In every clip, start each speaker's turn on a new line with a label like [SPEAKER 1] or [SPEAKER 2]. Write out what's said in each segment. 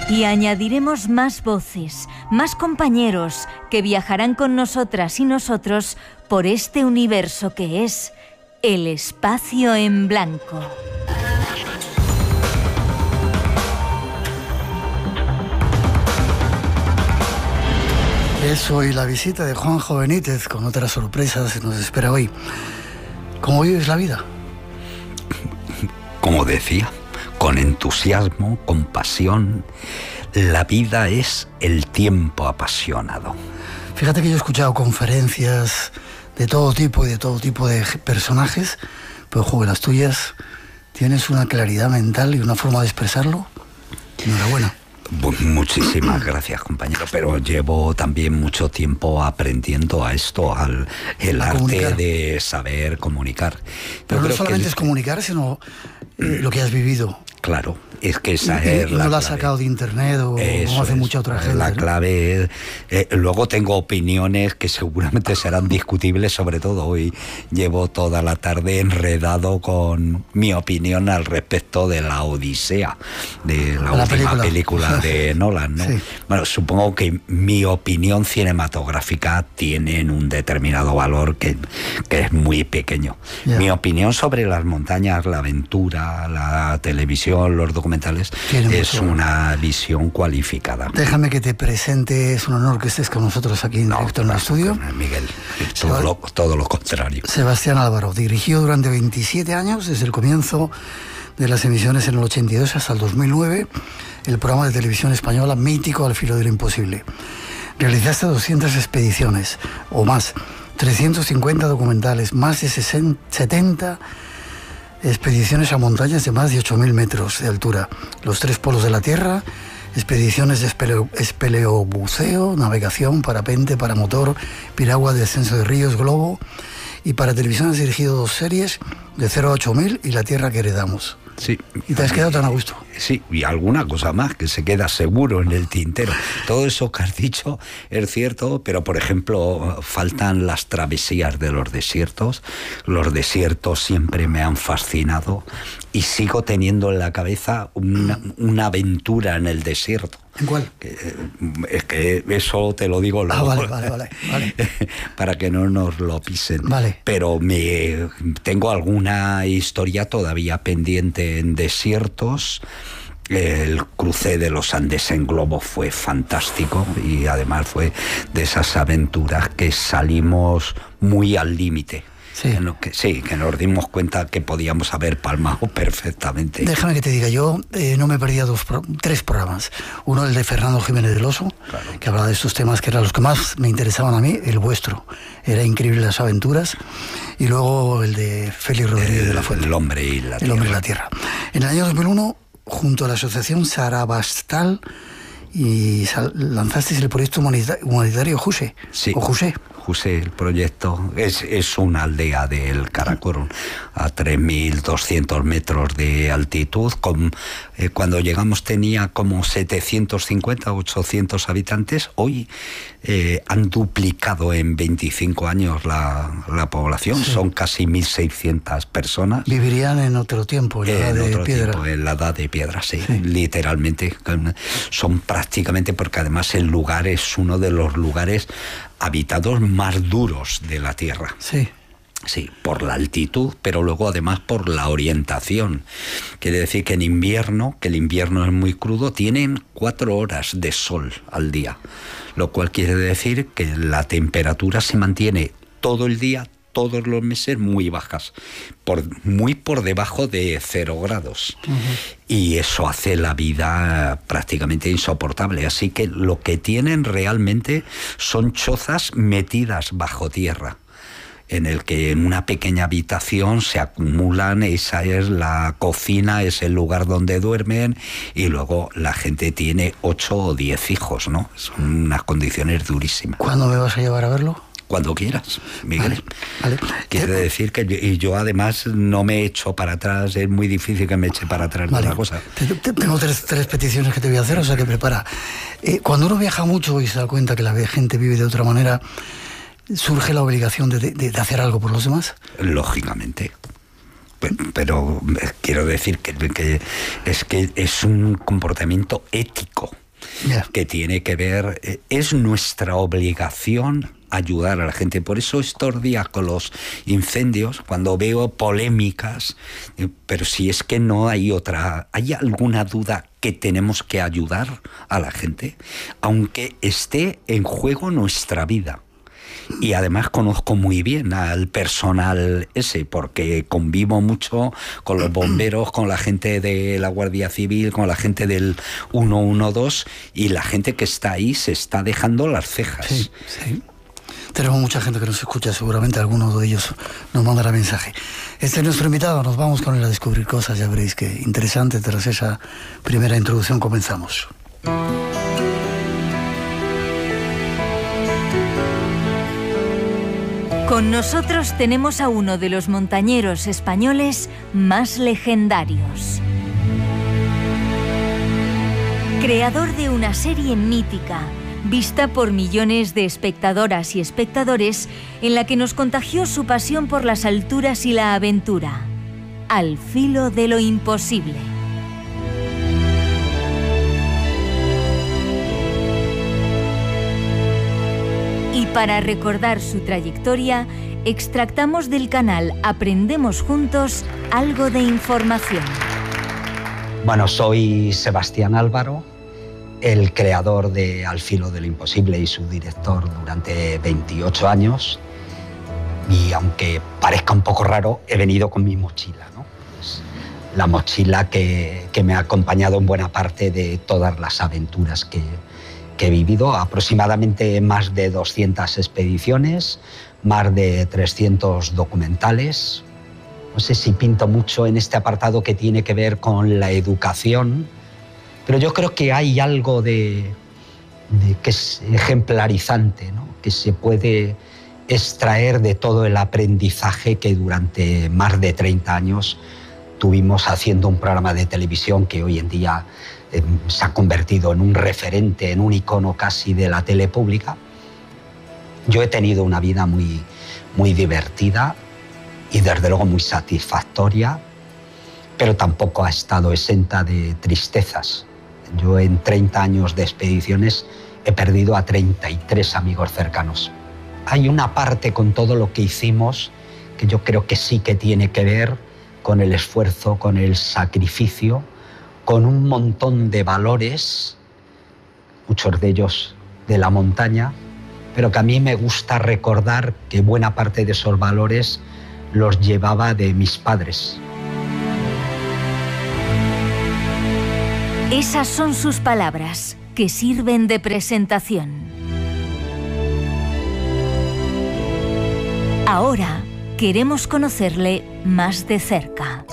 [SPEAKER 1] Y añadiremos más voces, más compañeros que viajarán con nosotras y nosotros por este universo que es el espacio en blanco.
[SPEAKER 2] Eso y la visita de Juanjo Benítez con otras sorpresas nos espera hoy. ¿Cómo vives la vida?
[SPEAKER 3] Como decía, con entusiasmo, con pasión. La vida es el tiempo apasionado.
[SPEAKER 2] Fíjate que yo he escuchado conferencias de todo tipo y de todo tipo de personajes, pero joder, las tuyas tienes una claridad mental y una forma de expresarlo. Enhorabuena.
[SPEAKER 3] Muchísimas gracias, compañero, pero llevo también mucho tiempo aprendiendo a esto, el arte
[SPEAKER 2] comunicar.
[SPEAKER 3] De saber comunicar.
[SPEAKER 2] Pero no solamente es comunicar, sino lo que has vivido.
[SPEAKER 3] Claro, es que esa es
[SPEAKER 2] no lo has sacado de internet o como hace mucha otra gente.
[SPEAKER 3] La
[SPEAKER 2] ¿no?
[SPEAKER 3] clave es... luego tengo opiniones que seguramente serán discutibles, sobre todo hoy llevo toda la tarde enredado con mi opinión al respecto de la Odisea, de la última película de Nolan, ¿no? Sí. Bueno, supongo que mi opinión cinematográfica tiene un determinado valor que es muy pequeño. Yeah. Mi opinión sobre las montañas, la aventura, la televisión, los documentales, es una visión cualificada.
[SPEAKER 2] Déjame que te presente, es un honor que estés con nosotros aquí en directo en el estudio.
[SPEAKER 3] Miguel, todo lo contrario.
[SPEAKER 2] Sebastián Álvaro dirigió durante 27 años, desde el comienzo de las emisiones en el 82 hasta el 2009, el programa de televisión española mítico Al filo de lo imposible. Realizaste 200 expediciones o más, 350 documentales, más de 70 expediciones a montañas de más de 8.000 metros de altura, los 3 polos de la Tierra, expediciones de espeleobuceo, navegación, parapente, paramotor, piragua, descenso de ríos, globo, y para televisión has dirigido 2 series, de 0 a 8.000 y La Tierra que heredamos.
[SPEAKER 3] Sí.
[SPEAKER 2] ¿Y te has quedado tan a gusto?
[SPEAKER 3] Sí, y alguna cosa más que se queda seguro en el tintero. Todo eso que has dicho es cierto, pero por ejemplo faltan las travesías de los desiertos. Los desiertos siempre me han fascinado y sigo teniendo en la cabeza una aventura en el desierto.
[SPEAKER 2] ¿En cuál?
[SPEAKER 3] Es que eso te lo digo luego.
[SPEAKER 2] Vale.
[SPEAKER 3] Para que no nos lo pisen.
[SPEAKER 2] Vale.
[SPEAKER 3] Pero tengo alguna historia todavía pendiente en desiertos. El cruce de los Andes en globo fue fantástico y además fue de esas aventuras que salimos muy al límite.
[SPEAKER 2] Sí.
[SPEAKER 3] Que nos dimos cuenta que podíamos haber palmado perfectamente.
[SPEAKER 2] Déjame que te diga, yo no me perdía 3 programas. Uno, el de Fernando Jiménez del Oso, claro, que hablaba de estos temas que eran los que más me interesaban a mí, el vuestro. Era increíble las aventuras. Y luego el de Félix Rodríguez de la Fuente.
[SPEAKER 3] El hombre y la tierra.
[SPEAKER 2] El hombre y la tierra. En el año 2001, junto a la asociación Sarabastal, y lanzasteis el proyecto humanitario Juse.
[SPEAKER 3] Sí.
[SPEAKER 2] O Juse.
[SPEAKER 3] Juse, el proyecto es una aldea del Karakorum a 3.200 metros de altitud. Cuando llegamos tenía como 750, 800 habitantes. Hoy han duplicado en 25 años la población. Sí. Son casi 1.600 personas.
[SPEAKER 2] Vivirían en otro tiempo, en la edad de piedra.
[SPEAKER 3] En la edad de piedra, sí. Literalmente. Son prácticamente, porque además el lugar es uno de los lugares habitados más duros de la Tierra.
[SPEAKER 2] Sí.
[SPEAKER 3] Sí, por la altitud, pero luego además por la orientación. Quiere decir que en invierno, que el invierno es muy crudo, tienen 4 horas de sol al día, lo cual quiere decir que la temperatura se mantiene todo el día, todos los meses, muy bajas, muy por debajo de 0 grados. Uh-huh. Y eso hace la vida prácticamente insoportable. Así que lo que tienen realmente son chozas metidas bajo tierra, en el que en una pequeña habitación se acumulan, esa es la cocina, es el lugar donde duermen, y luego la gente tiene 8 o 10 hijos, ¿no? Son unas condiciones durísimas.
[SPEAKER 2] ¿Cuándo me vas a llevar a verlo?
[SPEAKER 3] Cuando quieras, Miguel.
[SPEAKER 2] Vale.
[SPEAKER 3] Quiere decir que yo además no me echo para atrás, es muy difícil que me eche para atrás de una cosa.
[SPEAKER 2] Tengo tres peticiones que te voy a hacer, o sea que prepara. Cuando uno viaja mucho y se da cuenta que la gente vive de otra manera, ¿surge la obligación de hacer algo por los demás?
[SPEAKER 3] Lógicamente. pero quiero decir que es un comportamiento ético. Yeah. Que tiene que ver, es nuestra obligación ayudar a la gente. Por eso estos días con los incendios, cuando veo polémicas, pero si es que no hay otra, ¿hay alguna duda que tenemos que ayudar a la gente? Aunque esté en juego nuestra vida. Y además conozco muy bien al personal ese, porque convivo mucho con los bomberos, con la gente de la Guardia Civil, con la gente del 112, y la gente que está ahí se está dejando las cejas.
[SPEAKER 2] Sí, sí. Tenemos mucha gente que nos escucha, seguramente alguno de ellos nos mandará mensaje. Este es nuestro invitado, nos vamos con él a descubrir cosas, ya veréis que interesante. Tras esa primera introducción comenzamos.
[SPEAKER 1] Con nosotros tenemos a uno de los montañeros españoles más legendarios. Creador de una serie mítica, vista por millones de espectadoras y espectadores, en la que nos contagió su pasión por las alturas y la aventura. Al filo de lo imposible. Y para recordar su trayectoria, extractamos del canal Aprendemos Juntos algo de información.
[SPEAKER 4] Bueno, soy Sebastián Álvaro, el creador de Al filo de lo imposible y su director durante 28 años. Y aunque parezca un poco raro, he venido con mi mochila, ¿no? Pues la mochila que me ha acompañado en buena parte de todas las aventuras que he vivido, aproximadamente más de 200 expediciones, más de 300 documentales. No sé si pinto mucho en este apartado que tiene que ver con la educación, pero yo creo que hay algo de que es ejemplarizante, ¿no? Que se puede extraer de todo el aprendizaje que durante más de 30 años tuvimos haciendo un programa de televisión que hoy en día se ha convertido en un referente, en un icono casi de la tele pública. Yo he tenido una vida muy, muy divertida y desde luego muy satisfactoria, pero tampoco ha estado exenta de tristezas. Yo en 30 años de expediciones he perdido a 33 amigos cercanos. Hay una parte con todo lo que hicimos que yo creo que sí que tiene que ver con el esfuerzo, con el sacrificio, con un montón de valores, muchos de ellos de la montaña, pero que a mí me gusta recordar que buena parte de esos valores los llevaba de mis padres.
[SPEAKER 1] Esas son sus palabras, que sirven de presentación. Ahora queremos conocerle más de cerca.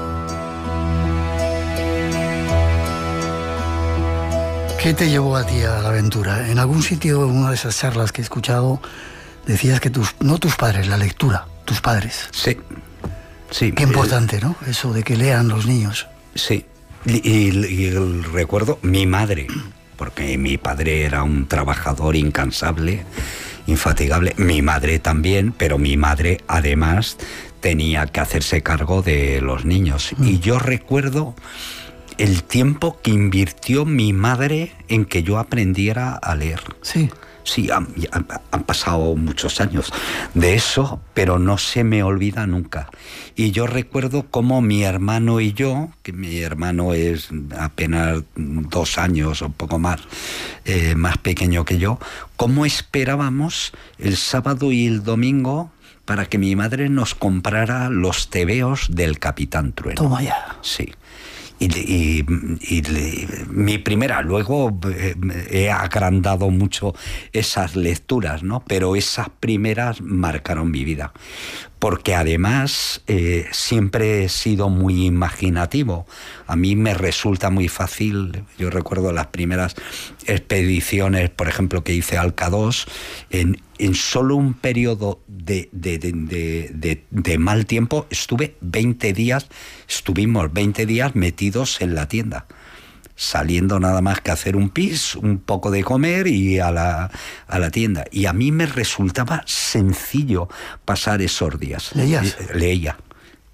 [SPEAKER 2] ¿Qué te llevó a ti a la aventura? En algún sitio, en una de esas charlas que he escuchado, decías que no tus padres, la lectura, tus padres.
[SPEAKER 3] Sí, sí.
[SPEAKER 2] Qué importante, ¿no? Eso de que lean los niños.
[SPEAKER 3] Sí, y recuerdo mi madre, porque mi padre era un trabajador incansable, infatigable, mi madre también, pero mi madre además tenía que hacerse cargo de los niños. Y yo recuerdo el tiempo que invirtió mi madre en que yo aprendiera a leer.
[SPEAKER 2] Sí.
[SPEAKER 3] Sí, han pasado muchos años de eso, pero no se me olvida nunca. Y yo recuerdo cómo mi hermano y yo, que mi hermano es apenas 2 años o un poco más pequeño que yo, cómo esperábamos el sábado y el domingo para que mi madre nos comprara los tebeos del Capitán Trueno.
[SPEAKER 2] Toma ya.
[SPEAKER 3] Sí. Y mi primera, luego he agrandado mucho esas lecturas, ¿no? Pero esas primeras marcaron mi vida. Porque además siempre he sido muy imaginativo. A mí me resulta muy fácil, yo recuerdo las primeras expediciones, por ejemplo, que hice al K2, en solo un periodo de mal tiempo estuvimos 20 días metidos en la tienda, saliendo nada más que a hacer un pis, un poco de comer y a la tienda. Y a mí me resultaba sencillo pasar esos días.
[SPEAKER 2] ¿Leías?
[SPEAKER 3] Leía.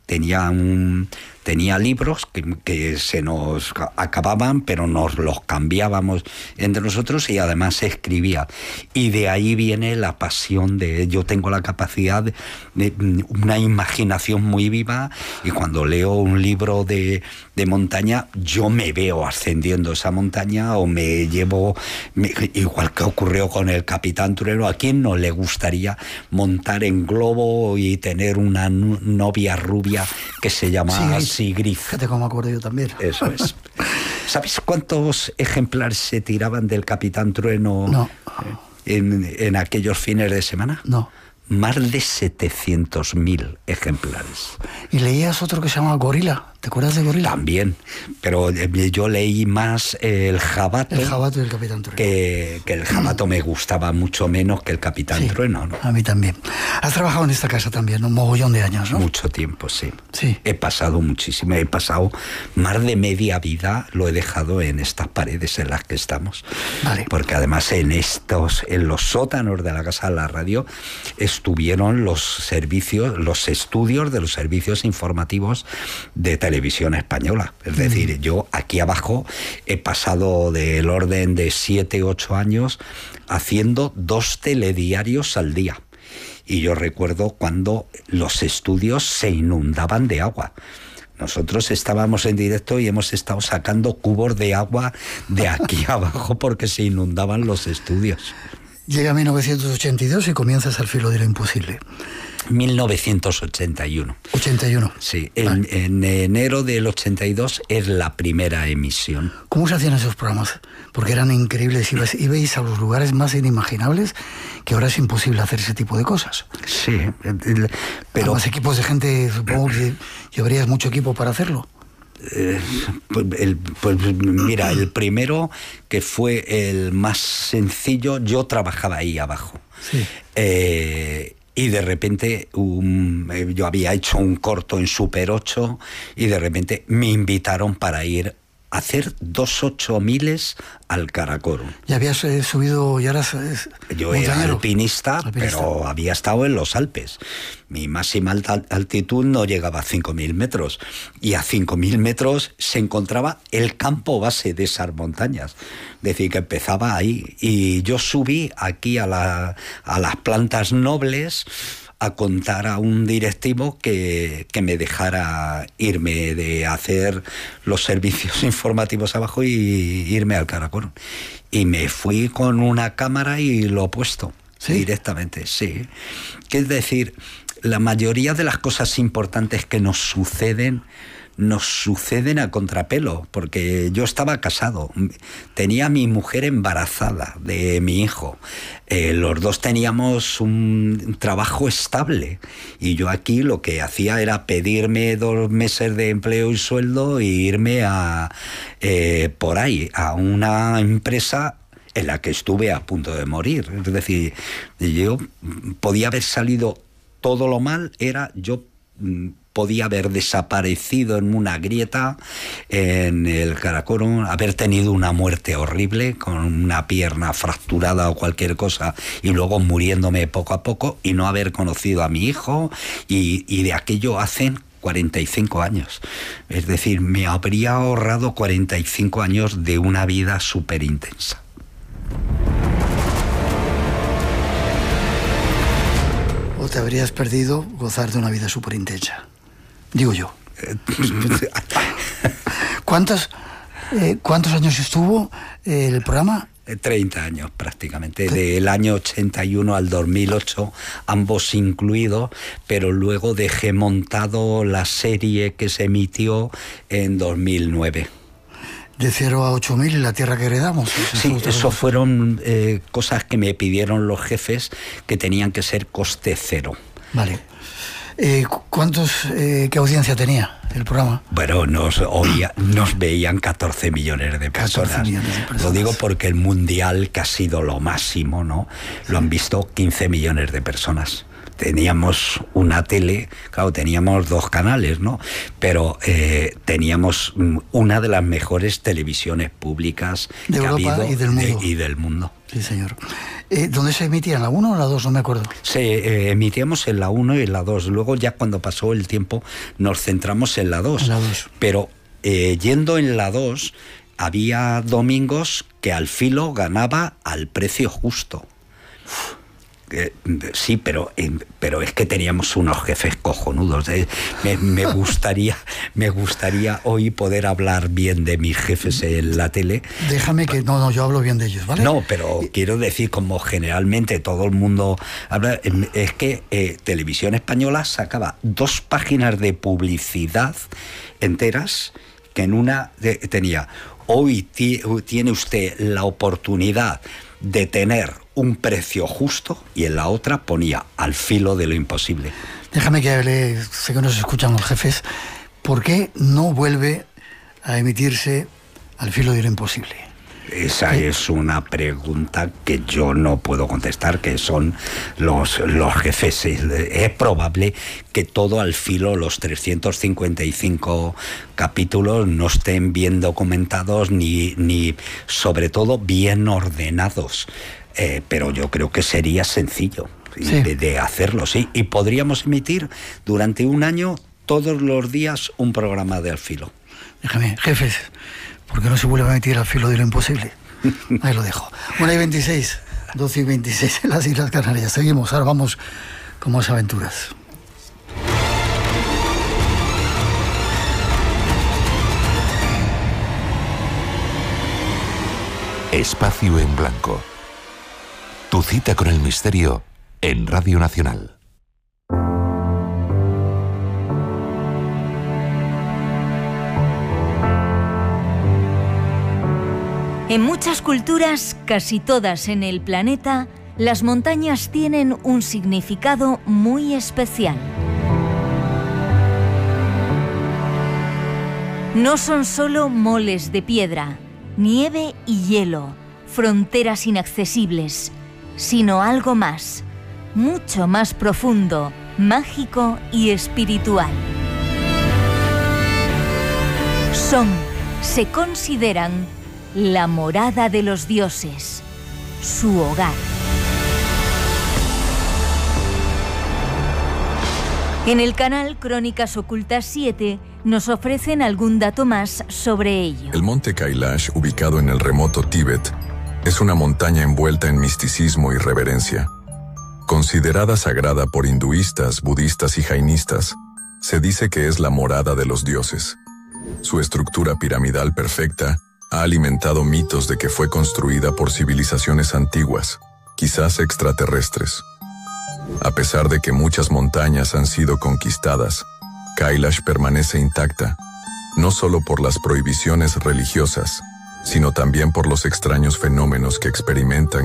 [SPEAKER 3] tenía libros que se nos acababan, pero nos los cambiábamos entre nosotros y además escribía. Y de ahí viene la pasión yo tengo la capacidad de una imaginación muy viva, y cuando leo un libro de montaña, yo me veo ascendiendo esa montaña o me llevo, igual que ocurrió con el Capitán Trueno. ¿A quién no le gustaría montar en globo y tener una novia rubia que se llama Sigrid?
[SPEAKER 2] Fíjate cómo me acuerdo yo también.
[SPEAKER 3] Eso es. ¿Sabes cuántos ejemplares se tiraban del Capitán Trueno en aquellos fines de semana?
[SPEAKER 2] No.
[SPEAKER 3] Más de 700.000 ejemplares.
[SPEAKER 2] ¿Y leías otro que se llama Gorila? ¿Te acuerdas de Gorila?
[SPEAKER 3] También, pero yo leí más el Jabato.
[SPEAKER 2] El Jabato y el Capitán Trueno.
[SPEAKER 3] Que el Jabato me gustaba mucho menos que el Capitán Trueno, ¿no?
[SPEAKER 2] A mí también. Has trabajado en esta casa también, un mogollón de años, ¿no?
[SPEAKER 3] Mucho tiempo, sí.
[SPEAKER 2] Sí.
[SPEAKER 3] He pasado muchísimo, he pasado más de media vida, lo he dejado en estas paredes en las que estamos.
[SPEAKER 2] Vale.
[SPEAKER 3] Porque además en los sótanos de la Casa de la Radio estuvieron los estudios de los servicios informativos de televisión española. Es decir, yo aquí abajo he pasado del orden de 7-8 años haciendo 2 telediarios al día. Y yo recuerdo cuando los estudios se inundaban de agua. Nosotros estábamos en directo y hemos estado sacando cubos de agua de aquí abajo porque se inundaban los estudios.
[SPEAKER 2] Llega 1982 y comienzas Al filo de lo imposible.
[SPEAKER 3] 1981.
[SPEAKER 2] 81.
[SPEAKER 3] Sí,
[SPEAKER 2] Vale.
[SPEAKER 3] en enero del 82 es la primera emisión.
[SPEAKER 2] ¿Cómo se hacían esos programas? Porque eran increíbles. Ibais a los lugares más inimaginables, que ahora es imposible hacer ese tipo de cosas.
[SPEAKER 3] Sí, pero...
[SPEAKER 2] Además, equipos de gente, supongo que llevarías mucho equipo para hacerlo.
[SPEAKER 3] Pues mira, el primero, que fue el más sencillo, yo trabajaba ahí abajo.
[SPEAKER 2] Sí.
[SPEAKER 3] Y de repente yo había hecho un corto en Super 8 y de repente me invitaron para ir a hacer 2 8000 al Karakorum.
[SPEAKER 2] ¿Y habías subido y ahora
[SPEAKER 3] Yo era alpinista, pero había estado en los Alpes. Mi máxima altitud no llegaba a 5.000 metros. Y a 5.000 metros se encontraba el campo base de esas montañas. Es decir, que empezaba ahí. Y yo subí aquí a las plantas nobles a contar a un directivo que me dejara irme de hacer los servicios informativos abajo y irme al Karakorum. Y me fui con una cámara y lo he puesto. ¿Sí? Directamente, sí. Que es decir, la mayoría de las cosas importantes que nos suceden a contrapelo, porque yo estaba casado, tenía a mi mujer embarazada de mi hijo, los dos teníamos un trabajo estable y yo aquí lo que hacía era pedirme 2 meses de empleo y sueldo e irme por ahí a una empresa en la que estuve a punto de morir. Es decir, yo podía haber salido todo lo mal, podía haber desaparecido en una grieta en el Karakorum, haber tenido una muerte horrible con una pierna fracturada o cualquier cosa y luego muriéndome poco a poco y no haber conocido a mi hijo y de aquello hacen 45 años. Es decir, me habría ahorrado 45 años de una vida súper intensa.
[SPEAKER 2] O te habrías perdido gozar de una vida súper intensa. Digo yo. ¿Cuántos años estuvo el programa?
[SPEAKER 3] 30 años prácticamente, del año 81 al 2008, ambos incluidos, pero luego dejé montado la serie que se emitió en 2009.
[SPEAKER 2] De 0 a 8000 en la tierra que heredamos.
[SPEAKER 3] Sí, eso fueron cosas que me pidieron los jefes que tenían que ser coste cero.
[SPEAKER 2] Vale. ¿Qué audiencia tenía el programa?
[SPEAKER 3] Bueno, nos veían 14 millones de personas.
[SPEAKER 2] 14 millones de personas.
[SPEAKER 3] Lo digo porque el Mundial, que ha sido lo máximo, ¿no? Lo han visto 15 millones de personas. Teníamos una tele, claro, teníamos 2 canales, ¿no? Pero teníamos una de las mejores televisiones públicas
[SPEAKER 2] de
[SPEAKER 3] que
[SPEAKER 2] Europa
[SPEAKER 3] ha habido
[SPEAKER 2] y del mundo.
[SPEAKER 3] y del mundo.
[SPEAKER 2] Sí, señor. ¿Dónde se emitía? ¿En la 1 o en la 2? No me acuerdo.
[SPEAKER 3] Emitíamos en la 1 y en la 2. Luego ya cuando pasó el tiempo nos centramos en la 2.
[SPEAKER 2] En la 2.
[SPEAKER 3] Pero yendo en la 2, había domingos que Al Filo ganaba al precio justo. Sí, pero es que teníamos unos jefes cojonudos. Me gustaría hoy poder hablar bien de mis jefes en la tele.
[SPEAKER 2] Déjame que... No, yo hablo bien de ellos, ¿vale?
[SPEAKER 3] No, pero quiero decir, como generalmente todo el mundo habla, es que Televisión Española sacaba 2 páginas de publicidad enteras, que en una tenía: hoy tiene usted la oportunidad de tener un precio justo, y en la otra ponía Al Filo de lo Imposible.
[SPEAKER 2] Déjame que hable, sé que nos escuchan los jefes. ¿Por qué no vuelve a emitirse Al Filo de lo Imposible?
[SPEAKER 3] Esa es una pregunta que yo no puedo contestar, que son los jefes. Es probable que todo Al Filo, los 355 capítulos, no estén bien documentados ni sobre todo bien ordenados. Pero yo creo que sería sencillo de hacerlo, sí. Y podríamos emitir durante un año, todos los días, un programa de Al Filo.
[SPEAKER 2] Déjame, jefes, ¿por qué no se vuelve a emitir Al Filo de lo Imposible? Ahí lo dejo. 1:26, 12:26 en las Islas Canarias. Seguimos, ahora vamos con más aventuras.
[SPEAKER 5] Espacio en Blanco. Tu cita con el misterio en Radio Nacional.
[SPEAKER 1] En muchas culturas, casi todas en el planeta, las montañas tienen un significado muy especial. No son solo moles de piedra, nieve y hielo, fronteras inaccesibles, sino algo más, mucho más profundo, mágico y espiritual. Se consideran la morada de los dioses, su hogar. En el canal Crónicas Ocultas 7 nos ofrecen algún dato más sobre ello.
[SPEAKER 6] El monte Kailash, ubicado en el remoto Tíbet, es una montaña envuelta en misticismo y reverencia. Considerada sagrada por hinduistas, budistas y jainistas, se dice que es la morada de los dioses. Su estructura piramidal perfecta ha alimentado mitos de que fue construida por civilizaciones antiguas, quizás extraterrestres. A pesar de que muchas montañas han sido conquistadas, Kailash permanece intacta, no solo por las prohibiciones religiosas, sino también por los extraños fenómenos que experimentan